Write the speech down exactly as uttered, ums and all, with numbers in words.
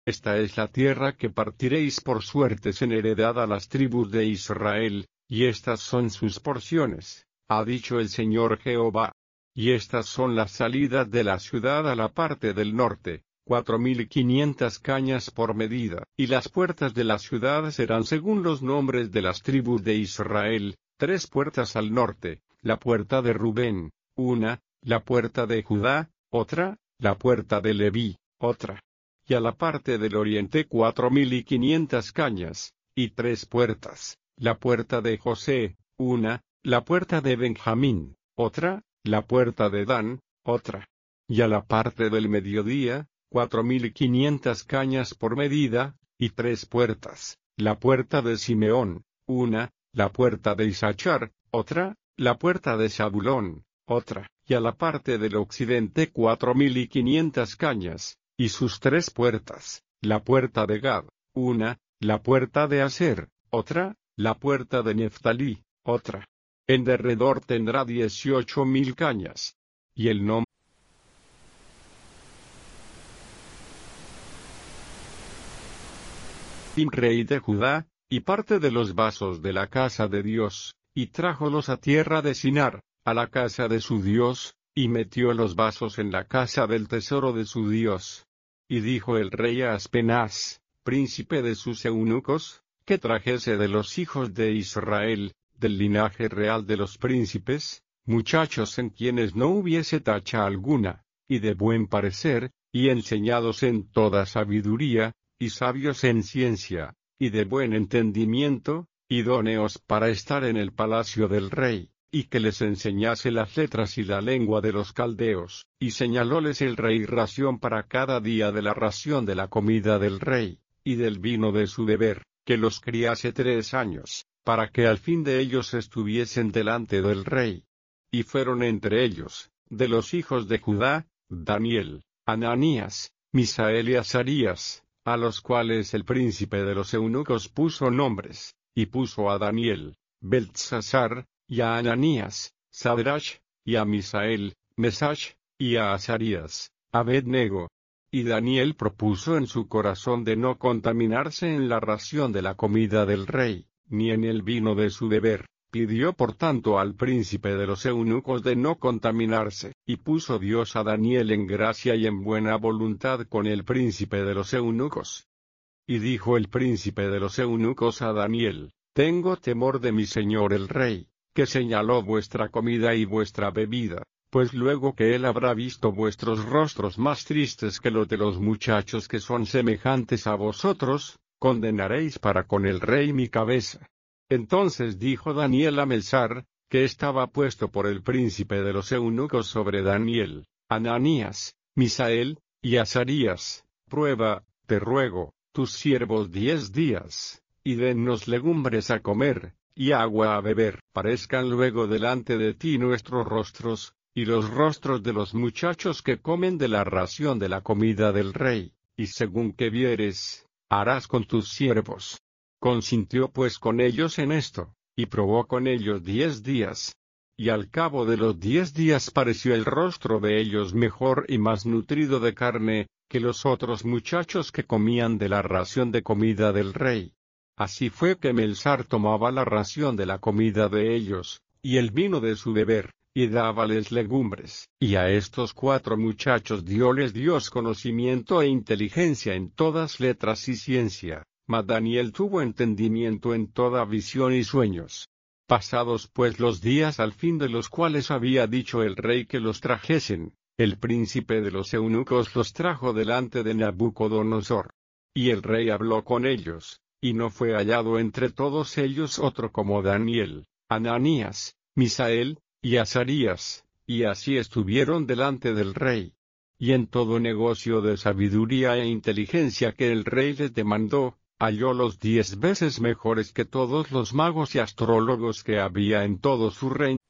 Esta es la tierra que partiréis por suertes en heredad a las tribus de Israel, y estas son sus porciones, ha dicho el Señor Jehová. Y estas son las salidas de la ciudad a la parte del norte, cuatro mil quinientas cañas por medida, y las puertas de la ciudad serán según los nombres de las tribus de Israel, tres puertas al norte, la puerta de Rubén, una, la puerta de Judá, otra, la puerta de Leví, otra. Y a la parte del oriente cuatro mil y quinientas cañas, y tres puertas, la puerta de José, una, la puerta de Benjamín, otra, la puerta de Dan, otra. Y a la parte del mediodía, cuatro mil quinientas cañas por medida, y tres puertas, la puerta de Simeón, una, la puerta de Isachar, otra, la puerta de Zabulón, otra. Y a la parte del occidente cuatro mil y quinientas cañas, y sus tres puertas, la puerta de Gad, una, la puerta de Aser, otra, la puerta de Neftalí, otra. En derredor tendrá dieciocho mil cañas. Y el nombre rey de Judá, y parte de los vasos de la casa de Dios, y trájolos a tierra de Sinar, a la casa de su Dios, y metió los vasos en la casa del tesoro de su Dios. Y dijo el rey a Aspenaz, príncipe de sus eunucos, que trajese de los hijos de Israel, del linaje real de los príncipes, muchachos en quienes no hubiese tacha alguna, y de buen parecer, y enseñados en toda sabiduría, y sabios en ciencia, y de buen entendimiento, idóneos para estar en el palacio del rey, y que les enseñase las letras y la lengua de los caldeos, y señalóles el rey ración para cada día de la ración de la comida del rey, y del vino de su beber, que los criase tres años, para que al fin de ellos estuviesen delante del rey. Y fueron entre ellos, de los hijos de Judá, Daniel, Ananías, Misael y Azarías, a los cuales el príncipe de los eunucos puso nombres, y puso a Daniel, Beltsasar, y a Ananías, Sadrach, y a Misael, Mesach, y a Azarías, Abed-nego. Y Daniel propuso en su corazón de no contaminarse en la ración de la comida del rey, ni en el vino de su beber. Pidió por tanto al príncipe de los eunucos de no contaminarse, y puso Dios a Daniel en gracia y en buena voluntad con el príncipe de los eunucos. Y dijo el príncipe de los eunucos a Daniel, tengo temor de mi señor el rey, que señaló vuestra comida y vuestra bebida, pues luego que él habrá visto vuestros rostros más tristes que los de los muchachos que son semejantes a vosotros, condenaréis para con el rey mi cabeza. Entonces dijo Daniel a Melzar, que estaba puesto por el príncipe de los eunucos sobre Daniel, Ananías, Misael, y Azarías, prueba, te ruego, tus siervos diez días, y dennos legumbres a comer, y agua a beber. Parezcan luego delante de ti nuestros rostros, y los rostros de los muchachos que comen de la ración de la comida del rey, y según que vieres, harás con tus siervos. Consintió pues con ellos en esto, y probó con ellos diez días. Y al cabo de los diez días pareció el rostro de ellos mejor y más nutrido de carne, que los otros muchachos que comían de la ración de comida del rey. Así fue que Melzar tomaba la ración de la comida de ellos, y el vino de su beber, y dábales legumbres. Y a estos cuatro muchachos dióles Dios conocimiento e inteligencia en todas letras y ciencia. Mas Daniel tuvo entendimiento en toda visión y sueños. Pasados pues los días al fin de los cuales había dicho el rey que los trajesen, el príncipe de los eunucos los trajo delante de Nabucodonosor. Y el rey habló con ellos, y no fue hallado entre todos ellos otro como Daniel, Ananías, Misael, y Azarías, y así estuvieron delante del rey. Y en todo negocio de sabiduría e inteligencia que el rey les demandó, hallólos diez veces mejores que todos los magos y astrólogos que había en todo su reino.